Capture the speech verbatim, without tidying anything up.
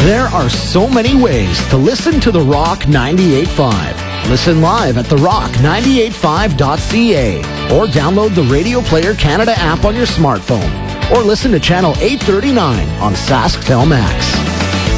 There are so many ways to listen to The Rock ninety-eight point five. Listen live at the rock nine eight five dot c a or download the Radio Player Canada app on your smartphone or listen to Channel eight thirty-nine on Sasktel Max.